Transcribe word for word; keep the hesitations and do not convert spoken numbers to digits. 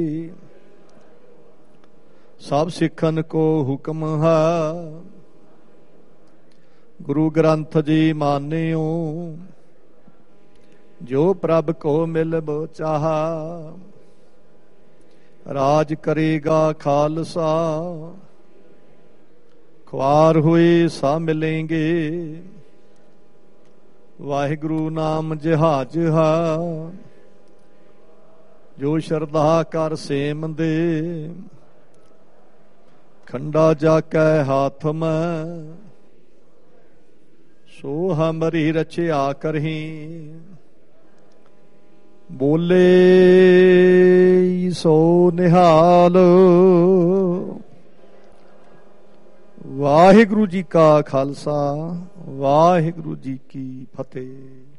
ਸਭ ਸਿੱਖਨ ਕੋ ਹੁਕਮ ਹੈ, ਗੁਰੂ ਗ੍ਰੰਥ ਜੀ ਮਾਨਿਓ। ਜੋ ਪ੍ਰਭ ਕੋ ਮਿਲਬ ਚਾਹਾ, ਰਾਜ ਕਰੇਗਾ ਖਾਲਸਾ। ਖੁਆਰ ਹੋਏ ਸਾ ਮਿਲੇਂਗੇ, ਵਾਹਿਗੁਰੂ ਨਾਮ ਜਹਾਜ ਹੈ। ਜੋ ਸ਼ਰਧਾ ਕਰ ਸੇਮ ਦੇ, ਖੰਡਾ ਜਾ ਕੈ ਹਾਥ ਮੈਂ। ਸੋ ਹਮਰੀ ਰਚਿਆ ਕਰਹੀ, ਬੋਲੇ ਸੋ ਨਿਹਾਲ। ਵਾਹਿਗੁਰੂ ਜੀ ਕਾ ਖਾਲਸਾ, ਵਾਹਿਗੁਰੂ ਜੀ ਕੀ ਫਤਿਹ।